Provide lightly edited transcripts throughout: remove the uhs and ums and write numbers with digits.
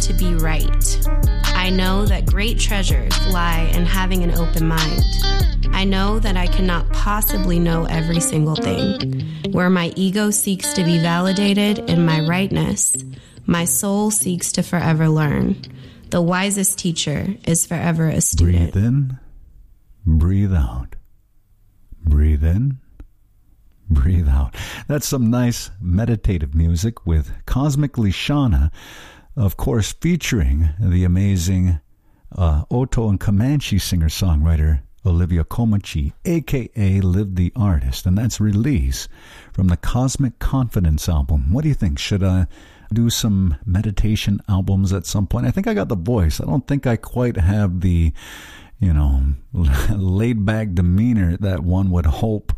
to be right. I know that great treasures lie in having an open mind. I know that I cannot possibly know every single thing. Where my ego seeks to be validated in my rightness, my soul seeks to forever learn. The wisest teacher is forever a student. Breathe in, breathe out. Breathe in, breathe out. That's some nice meditative music with Cosmically Shauna, of course, featuring the amazing Oto and Comanche singer-songwriter Olivia Comanche, a.k.a. Liv the Artist, and that's Release from the Cosmic Confidence album. What do you think? Should I do some meditation albums at some point? I think I got the voice. I don't think I quite have the, laid-back demeanor that one would hope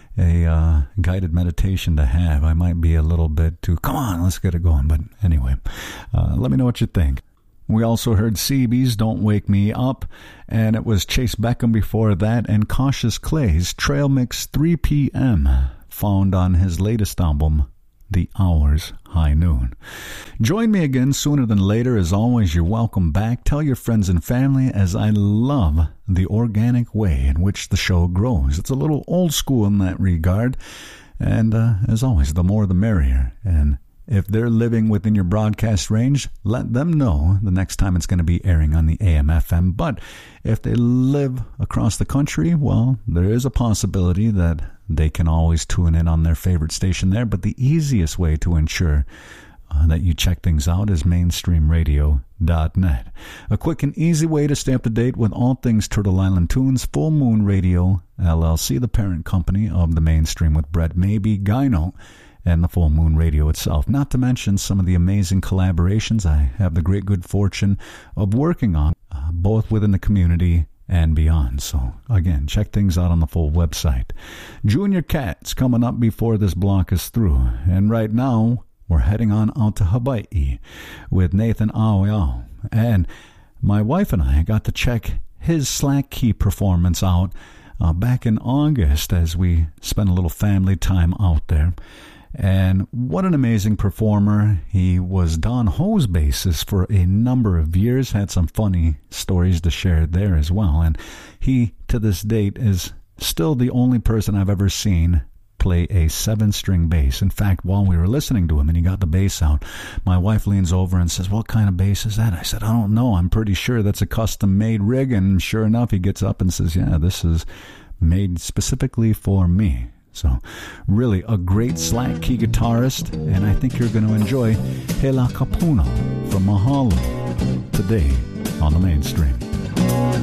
a guided meditation to have. I might be a little bit too, come on, let's get it going. But anyway, let me know what you think. We also heard CB's Don't Wake Me Up, and it was Chase Beckham before that, and Cautious Clay's Trail Mix 3 p.m., found on his latest album, The Hours High Noon. Join me again sooner than later. As always, you're welcome back. Tell your friends and family, as I love the organic way in which the show grows. It's a little old school in that regard, and as always, the more the merrier. And if they're living within your broadcast range, let them know the next time it's going to be airing on the AM/FM. But if they live across the country, well, there is a possibility that they can always tune in on their favorite station there. But the easiest way to ensure that you check things out is mainstreamradio.net. A quick and easy way to stay up to date with all things Turtle Island Tunes. Full Moon Radio, LLC, the parent company of the Mainstream with Brett Maybe, Gyno, and the Full Moon Radio itself. Not to mention some of the amazing collaborations I have the great good fortune of working on, both within the community and beyond. So, again, check things out on the full website. Junior Cat's coming up before this block is through. And right now, we're heading on out to Hawaii with Nathan Aoyao. And my wife and I got to check his Slack Key performance out back in August as we spent a little family time out there. And what an amazing performer. He was Don Ho's bassist for a number of years, had some funny stories to share there as well. And he, to this date, is still the only person I've ever seen play a 7-string bass. In fact, while we were listening to him and he got the bass out, my wife leans over and says, "What kind of bass is that?" I said, "I don't know. I'm pretty sure that's a custom-made rig." And sure enough, he gets up and says, "Yeah, this is made specifically for me." So, really a great slack key guitarist, and I think you're going to enjoy Hela Kapuno from Mahalo today on the Mainstream.